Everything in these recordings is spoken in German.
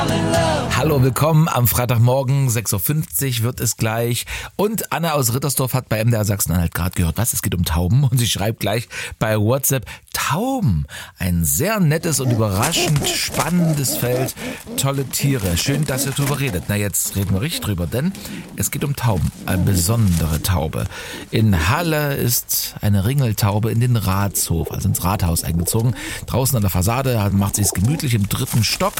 Hallo, willkommen am Freitagmorgen, 6.50 Uhr wird es gleich. Und Anna aus Rittersdorf hat bei MDR Sachsen-Anhalt gerade gehört, was, es geht um Tauben. Und sie schreibt gleich bei WhatsApp, Tauben, ein sehr nettes und überraschend spannendes Feld, tolle Tiere. Schön, dass ihr drüber redet. Na, jetzt reden wir richtig drüber, denn es geht um Tauben, eine besondere Taube. In Halle ist eine Ringeltaube in den Ratshof, also ins Rathaus eingezogen. Draußen an der Fassade macht sie es gemütlich im 3. Stock.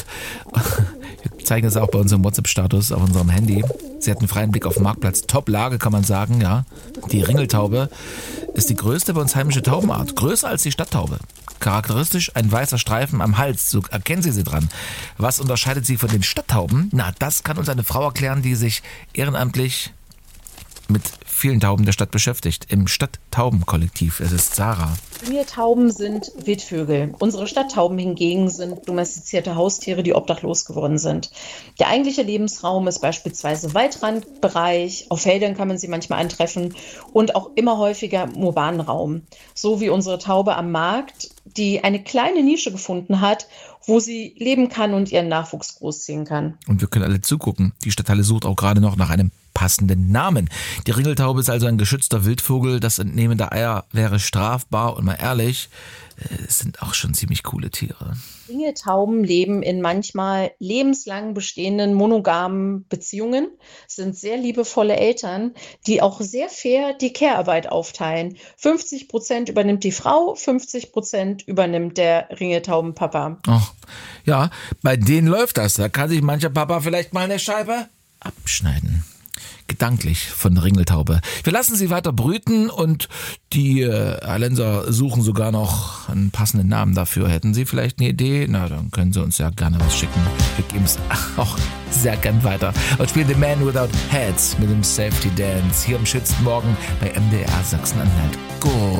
Wir zeigen es auch bei unserem WhatsApp-Status auf unserem Handy. Sie hat einen freien Blick auf den Marktplatz. Top-Lage, kann man sagen, ja. Die Ringeltaube ist die größte bei uns heimische Taubenart. Größer als die Stadttaube. Charakteristisch ein weißer Streifen am Hals. So erkennen Sie dran. Was unterscheidet sie von den Stadttauben? Na, das kann uns eine Frau erklären, die sich ehrenamtlich mit vielen Tauben der Stadt beschäftigt. Im Stadttaubenkollektiv. Es ist Sarah. Ringeltauben sind Wildvögel. Unsere Stadttauben hingegen sind domestizierte Haustiere, die obdachlos geworden sind. Der eigentliche Lebensraum ist beispielsweise Waldrandbereich. Auf Feldern kann man sie manchmal antreffen und auch immer häufiger im urbanen Raum. So wie unsere Taube am Markt, die eine kleine Nische gefunden hat, wo sie leben kann und ihren Nachwuchs großziehen kann. Und wir können alle zugucken. Die Stadthalle sucht auch gerade noch nach einem passenden Namen. Die Ringeltaube ist also ein geschützter Wildvogel. Das Entnehmen der Eier wäre strafbar. Und mal ehrlich, es sind auch schon ziemlich coole Tiere. Ringeltauben leben in manchmal lebenslang bestehenden monogamen Beziehungen, sind sehr liebevolle Eltern, die auch sehr fair die Care-Arbeit aufteilen. 50% übernimmt die Frau, 50% übernimmt der Ringeltaubenpapa. Oh, ja, bei denen läuft das. Da kann sich mancher Papa vielleicht mal eine Scheibe abschneiden. Gedanklich von der Ringeltaube. Wir lassen sie weiter brüten und die Hallenser suchen sogar noch einen passenden Namen dafür. Hätten Sie vielleicht eine Idee? Na, dann können Sie uns ja gerne was schicken. Wir geben es auch sehr gern weiter. Und spielen The Man Without Heads mit dem Safety Dance hier am Schützenmorgen bei MDR Sachsen-Anhalt. Go!